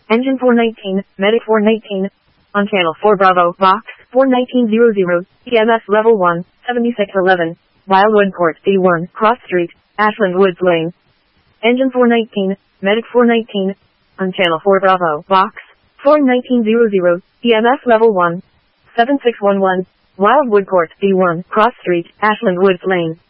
Engine 419, Medic 419. On channel 4 Bravo, Box 41900, EMS level 1, 7611. Wildwood Court, D1, Cross Street, Ashland Woods Lane. Engine 419, Medic 419. On channel 4 Bravo, Box 41900, EMS level 1, 7611. Wildwood Court, D1, Cross Street, Ashland Woods Lane.